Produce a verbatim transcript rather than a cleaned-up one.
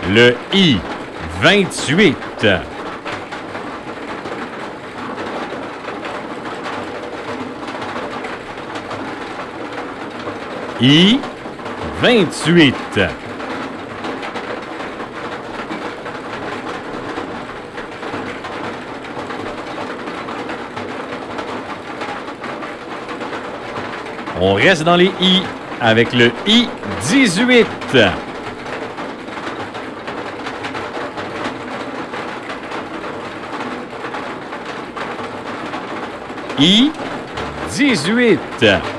le I vingt-huit. I vingt-huit. On reste dans les I avec le I dix-huit. I dix-huit.